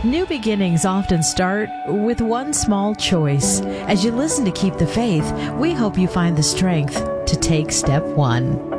New beginnings often start with one small choice. As you listen to Keep the Faith, we hope you find the strength to take step one.